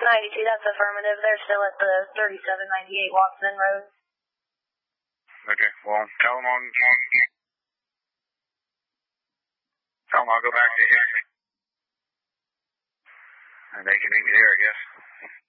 92, that's affirmative. They're still at the 3798 Watson Road. Okay, well, tell them I'll go back to here. And they can meet me there, I guess.